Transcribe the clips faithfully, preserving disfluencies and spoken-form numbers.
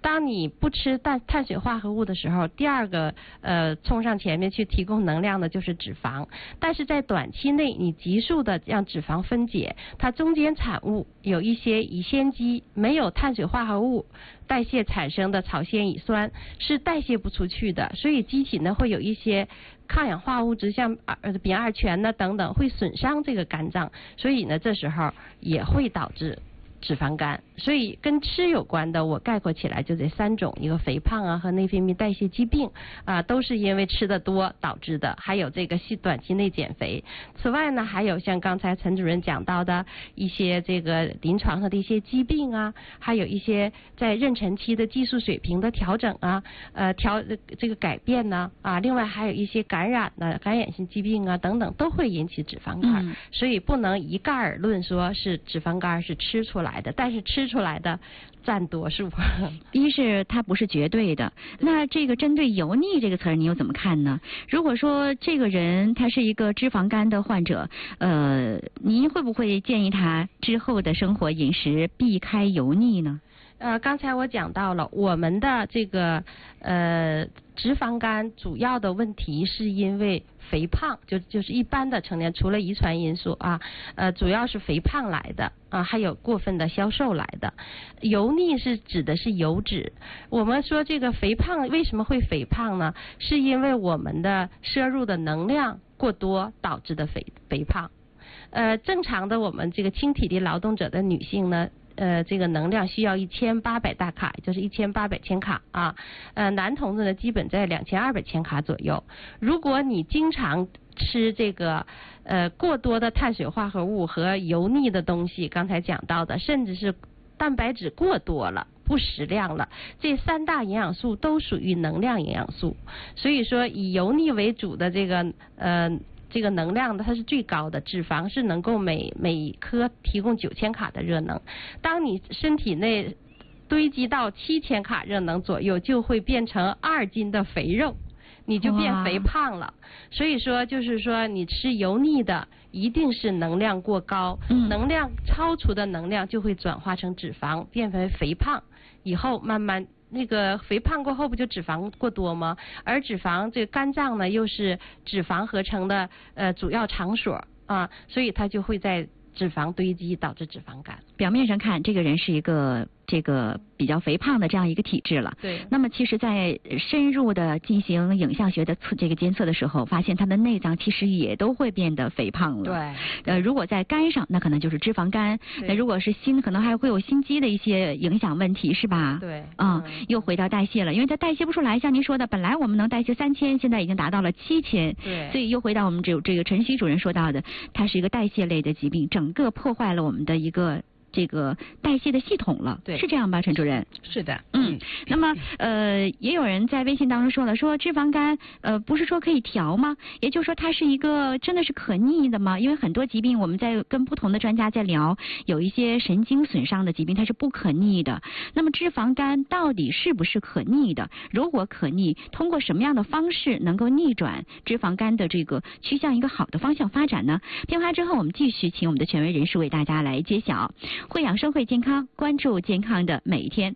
当你不吃碳碳水化合物的时候，第二个呃冲上前面去提供能量的就是脂肪。但是在短期内，你急速的让脂肪分解，它中间产物有一些乙酰基没有碳水化合物代谢产生的草酰乙酸是代谢不出去的，所以机体呢会有一些抗氧化物质，像呃丙二醛呢等等，会损伤这个肝脏，所以呢这时候也会导致脂肪肝。所以跟吃有关的，我概括起来就这三种，一个肥胖啊和内分泌代谢疾病啊，都是因为吃的多导致的，还有这个细短期内减肥。此外呢，还有像刚才陈主任讲到的一些这个临床上的一些疾病啊，还有一些在妊娠期的激素水平的调整啊，呃调这个改变呢啊，另外还有一些感染的感染性疾病啊等等，都会引起脂肪肝。嗯、所以不能一概而论说是脂肪肝是吃出来的，但是吃出来的占多数。 一是它不是绝对的，那这个针对油腻这个词儿，你又怎么看呢？如果说这个人他是一个脂肪肝的患者，呃，您会不会建议他之后的生活饮食避开油腻呢？ 呃，刚才我讲到了，我们的这个呃脂肪肝主要的问题是因为肥胖，就就是一般的成年，除了遗传因素啊，呃，主要是肥胖来的啊，还有过分的消瘦来的。油腻是指的是油脂。我们说这个肥胖为什么会肥胖呢？是因为我们的摄入的能量过多导致的肥肥胖。呃，正常的我们这个轻体力劳动者的女性呢，呃，这个能量需要一千八百大卡，就是一千八百千卡啊。呃，男同志呢，基本在两千二百千卡左右。如果你经常吃这个呃过多的碳水化合物和油腻的东西，刚才讲到的，甚至是蛋白质过多了，不适量了，这三大营养素都属于能量营养素。所以说，以油腻为主的这个呃。这个能量呢，它是最高的，脂肪是能够每每颗提供九千卡的热能。当你身体内堆积到七千卡热能左右，就会变成二斤的肥肉，你就变肥胖了。所以说，就是说你吃油腻的，一定是能量过高，嗯、能量超出的能量就会转化成脂肪，变为肥胖，以后慢慢。那个肥胖过后不就脂肪过多吗？而脂肪这个肝脏呢又是脂肪合成的呃主要场所啊，所以它就会在脂肪堆积导致脂肪肝。 表面上看，这个人是一个这个比较肥胖的这样一个体质了。 对。 那么其实，在深入的进行影像学的这个监测的时候，发现他的内脏其实也都会变得肥胖了。 对。 呃，如果在肝上，那可能就是脂肪肝；那如果是心，可能还会有心肌的一些影响问题，是吧？ 对。 嗯，又回到代谢了，因为它代谢不出来。像您说的，本来我们能代谢三千，现在已经达到了七千。 对。 所以又回到我们这这个陈曦主任说到的，它是一个代谢类的疾病，整个破坏了我们的一个。这个代谢的系统了， 对， 是这样吧，陈主任？ 是的， 嗯。那么呃，也有人在微信当中说了，说脂肪肝呃不是说可以调吗？也就是说它是一个真的是可逆的吗？因为很多疾病我们在跟不同的专家在聊，有一些神经损伤的疾病它是不可逆的。那么脂肪肝到底是不是可逆的？如果可逆，通过什么样的方式能够逆转脂肪肝的这个趋向一个好的方向发展呢？片花之后，我们继续请我们的权威人士为大家来揭晓。会养生会健康，关注健康的每一天。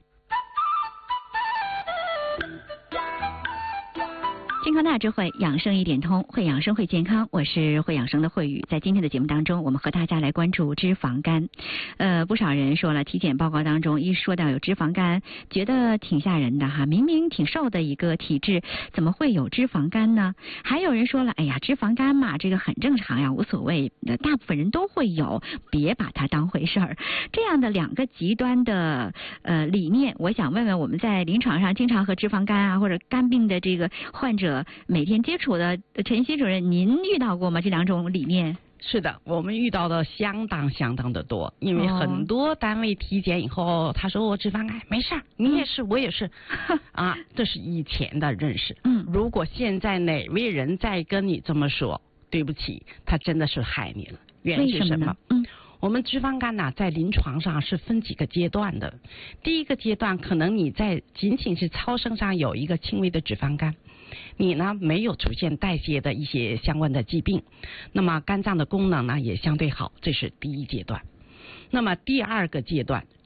健康大智慧，养生一点通，会养生会健康，我是会养生的慧宇。在今天的节目当中，我们和大家来关注脂肪肝。呃，不少人说了，体检报告当中一说到有脂肪肝，觉得挺吓人的哈，明明挺瘦的一个体质，怎么会有脂肪肝呢？还有人说了，哎呀，脂肪肝嘛，这个很正常呀，无所谓，大部分人都会有，别把它当回事儿。这样的两个极端的呃理念，我想问问我们在临床上经常和脂肪肝啊或者肝病的这个患者每天接触的陈曦主任，您遇到过吗？这两种理念？ 是的，我们遇到的相当相当的多，因为很多单位体检以后，他说我脂肪肝没事儿，你也是，我也是，啊，这是以前的认识。嗯，如果现在哪位人再跟你这么说，对不起，他真的是害你了。原因是什么？嗯。我们脂肪肝呢、啊，在临床上是分几个阶段的。第一个阶段，可能你在仅仅是超声上有一个轻微的脂肪肝，你呢没有出现代谢的一些相关的疾病，那么肝脏的功能呢也相对好，这是第一阶段。那么第二个阶段，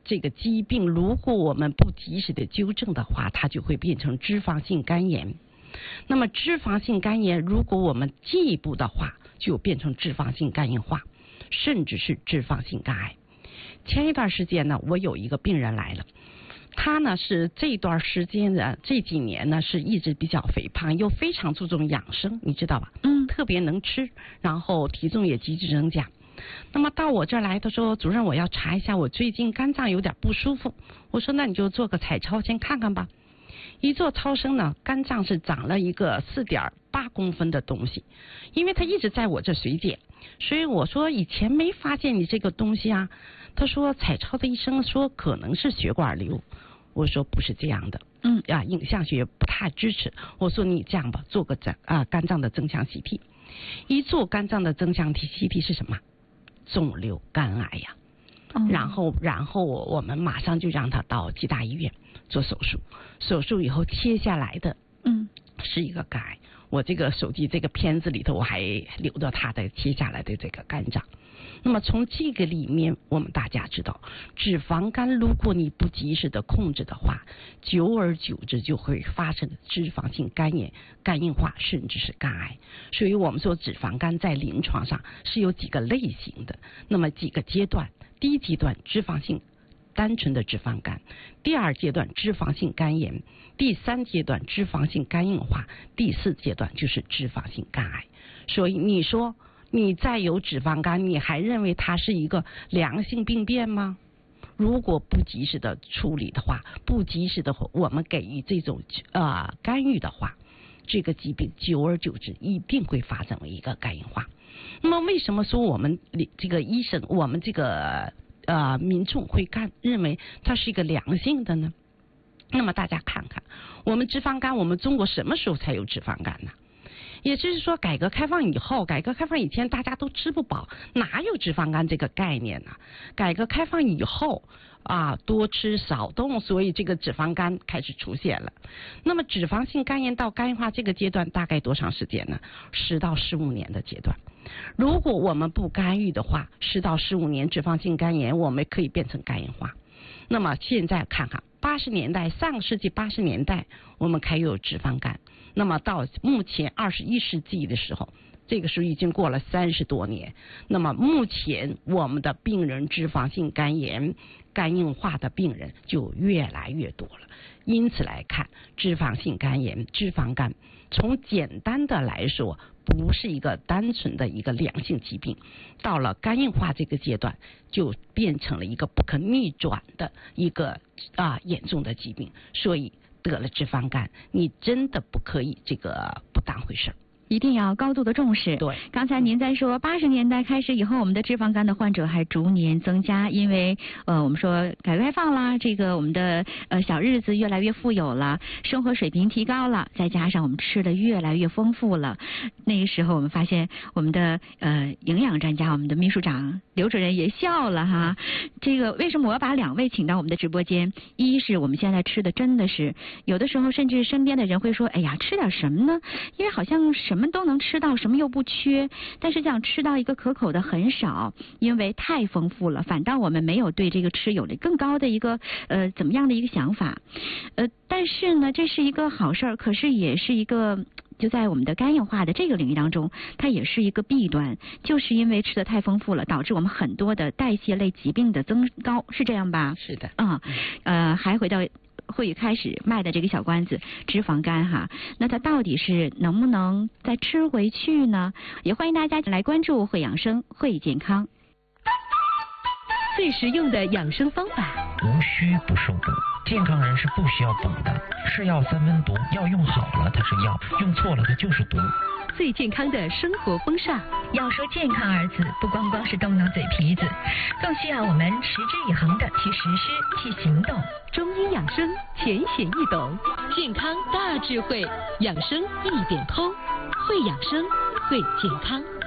这个疾病，如果我们不及时的纠正的话，它就会变成脂肪性肝炎。那么脂肪性肝炎，如果我们进一步的话，就变成脂肪性肝硬化，甚至是脂肪性肝癌。前一段时间呢，我有一个病人来了，他呢是这段时间的这几年呢是一直比较肥胖，又非常注重养生，你知道吧？嗯，特别能吃，然后体重也急剧增加。那么到我这儿来，他说主任，我要查一下，我最近肝脏有点不舒服。我说那你就做个彩超先看看吧。一做超声呢，肝脏是长了一个四点八公分的东西，因为他一直在我这水检，所以我说以前没发现你这个东西啊。他说彩超的医生说可能是血管瘤。我说不是这样的，嗯啊，影像学不太支持。我说你这样吧，做个肝啊肝脏的增强 C T， 一做肝脏的增强 C T 是什么？肿瘤肝癌呀。哦、然后然后我们马上就让他到吉大医院做手术，手术以后切下来的，嗯，是一个肝癌。我这个手机这个片子里头我还留着他的切下来的这个肝脏。那么从这个里面，我们大家知道，脂肪肝如果你不及时的控制的话，久而久之就会发生脂肪性肝炎、肝硬化，甚至是肝癌。所以我们说脂肪肝在临床上是有几个类型的，那么几个阶段。第一阶段脂肪性单纯的脂肪肝，第二阶段脂肪性肝炎，第三阶段脂肪性肝硬化，第四阶段就是脂肪性肝癌。所以你说你再有脂肪肝，你还认为它是一个良性病变吗？如果不及时的处理的话，不及时的我们给予这种呃干预的话，这个疾病久而久之一定会发展为一个肝硬化。那么为什么说我们这个医生，我们这个呃民众会干认为它是一个良性的呢？那么大家看看，我们脂肪肝，我们中国什么时候才有脂肪肝呢？也就是说，改革开放以后，改革开放以前大家都吃不饱，哪有脂肪肝这个概念呢？改革开放以后啊，多吃少动，所以这个脂肪肝开始出现了。那么脂肪性肝炎到肝硬化这个阶段大概多长时间呢？十到十五年的阶段。如果我们不干预的话，十到十五年脂肪性肝炎我们可以变成肝硬化。那么现在看看八十年代，上个世纪八十年代我们开始有脂肪肝，那么到目前二十一世纪的时候，这个时候已经过了三十多年，那么目前我们的病人脂肪性肝炎、肝硬化的病人就越来越多了。因此来看，脂肪性肝炎、脂肪肝从简单的来说不是一个单纯的一个良性疾病，到了肝硬化这个阶段就变成了一个不可逆转的一个啊严重的疾病。所以得了脂肪肝，你真的不可以这个不当回事儿， 一定要高度的重视。 对， 刚才您在说八十年代开始以后，我们的脂肪肝的患者还逐年增加，因为呃我们说改革开放啦，这个我们的呃小日子越来越富有了，生活水平提高了，再加上我们吃的越来越丰富了。那个时候我们发现我们的呃营养专家，我们的秘书长刘主任也笑了哈。这个为什么我要把两位请到我们的直播间？一是我们现在吃的真的是有的时候甚至身边的人会说，哎呀吃点什么呢？因为好像什么什么都能吃到，什么又不缺，但是这样吃到一个可口的很少，因为太丰富了，反倒我们没有对这个吃有了更高的一个呃怎么样的一个想法，呃，但是呢，这是一个好事儿，可是也是一个。就在我们的肝硬化的这个领域当中，它也是一个弊端，就是因为吃的太丰富了，导致我们很多的代谢类疾病的增高，是这样吧？ 是的。 啊、嗯，呃，还回到会议开始卖的这个小关子，脂肪肝哈，那它到底是能不能再吃回去呢？也欢迎大家来关注会养生、会健康。 最实用的养生方法， 无需不受补。健康人是不需要补的，是药三分毒，药用好了它是药，用错了它就是毒。 最健康的生活风尚， 要说健康二字，不光光是动动嘴皮子，更需要我们持之以恒的去实施、去行动。 中医养生浅显易懂，健康大智慧，养生一点通，会养生，会健康。